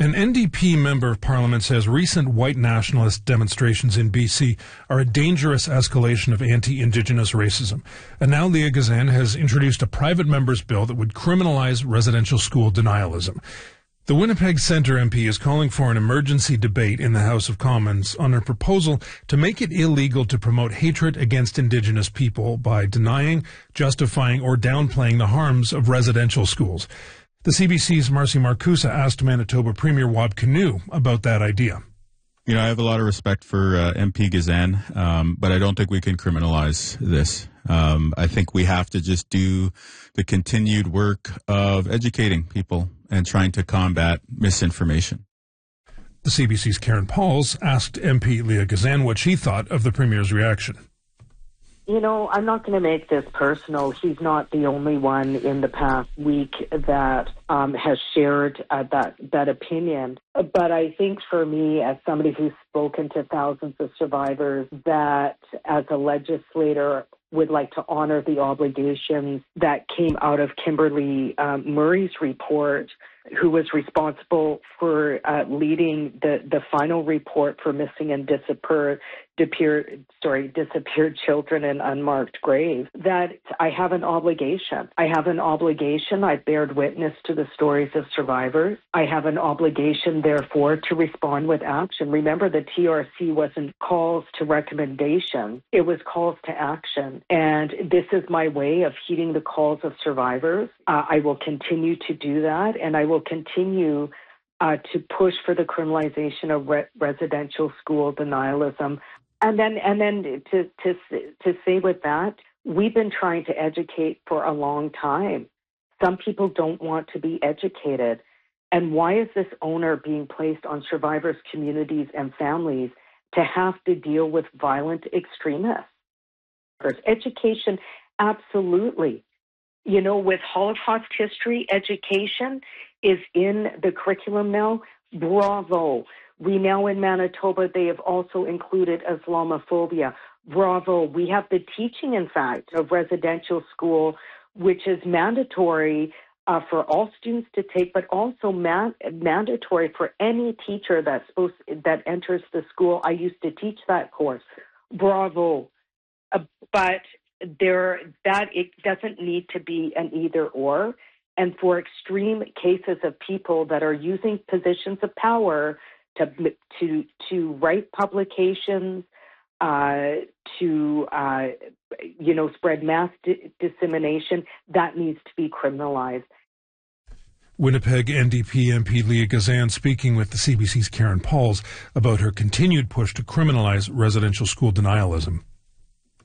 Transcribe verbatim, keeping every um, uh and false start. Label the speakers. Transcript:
Speaker 1: An N D P member of Parliament says recent white nationalist demonstrations in B C are a dangerous escalation of anti-Indigenous racism. And now Leah Gazan has introduced a private member's bill that would criminalize residential school denialism. The Winnipeg Centre M P is calling for an emergency debate in the House of Commons on a proposal to make it illegal to promote hatred against Indigenous people by denying, justifying, or downplaying the harms of residential schools. The C B C's Marcy Marcusa asked Manitoba Premier Wab Kinew about that idea.
Speaker 2: You know, I have a lot of respect for uh, M P Gazan, um, but I don't think we can criminalize this. Um, I think we have to just do the continued work of educating people and trying to combat misinformation.
Speaker 1: The C B C's Karen Pauls asked M P Leah Gazan what she thought of the Premier's reaction.
Speaker 3: You know, I'm not going to make this personal. He's not the only one in the past week that um, has shared uh, that that opinion. But I think for me, as somebody who's spoken to thousands of survivors, that as a legislator would like to honor the obligations that came out of Kimberly um, Murray's report, who was responsible for uh, leading the, the final report for missing and disappeared, disappeared, sorry, disappeared children in unmarked graves, that I have an obligation. I have an obligation. I bared witness to the stories of survivors. I have an obligation, therefore, to respond with action. Remember, the T R C wasn't calls to recommendation. It was calls to action. And this is my way of heeding the calls of survivors. Uh, I will continue to do that, and I will continue uh, to push for the criminalization of re- residential school denialism. And then, and then to, to to say with that, we've been trying to educate for a long time. Some people don't want to be educated. And why is this onus being placed on survivors, communities, and families to have to deal with violent extremists? Education, absolutely. You know, with Holocaust history, education is in the curriculum now. Bravo. We now in Manitoba, they have also included Islamophobia. Bravo. We have the teaching, in fact, of residential school, which is mandatory uh, for all students to take, but also man- mandatory for any teacher that's supposed that enters the school. I used to teach that course. Bravo. Uh, but there, that it doesn't need to be an either or. And for extreme cases of people that are using positions of power to to to write publications, uh, to uh, you know spread mass di- dissemination, that needs to be criminalized.
Speaker 1: Winnipeg N D P M P Leah Gazan speaking with the C B C's Karen Pauls about her continued push to criminalize residential school denialism.